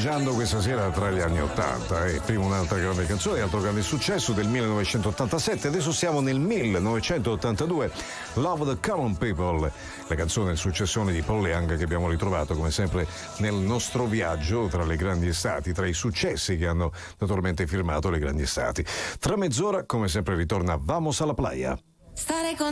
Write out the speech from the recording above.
viaggiando questa sera tra gli anni 80, prima un'altra grande canzone, altro grande successo del 1987, adesso siamo nel 1982, Love the Common People, la canzone successione di Paul Young che abbiamo ritrovato come sempre nel nostro viaggio tra le grandi estati, tra i successi che hanno naturalmente firmato le grandi estati. Tra mezz'ora come sempre ritorna Vamos a la Playa. Stare con